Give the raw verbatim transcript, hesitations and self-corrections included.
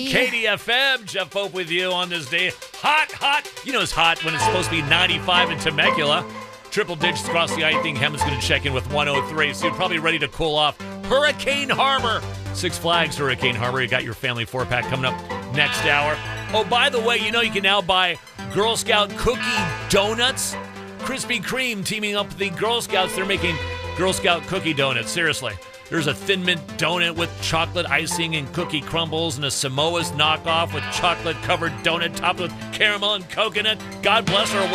K D F M, Jeff Pope with you on this day. Hot, hot. You know it's hot when it's supposed to be ninety-five in Temecula. Triple digits across the I think Hem's going to check in with one oh three, so you're probably ready to cool off. Hurricane Harbor. Six Flags Hurricane Harbor. You got your family four-pack coming up next hour. Oh, by the way, you know you can now buy Girl Scout cookie donuts. Krispy Kreme teaming up with the Girl Scouts. They're making Girl Scout cookie donuts. Seriously. There's a Thin Mint donut with chocolate icing and cookie crumbles, and a Samoa's knockoff with chocolate-covered donut topped with caramel and coconut. God bless her.